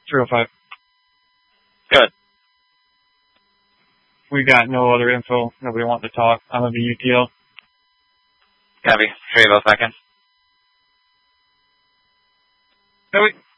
305. Good. We got no other info. Nobody wanting to talk. I'm going to be UTL. Copy. 302nd. Copy.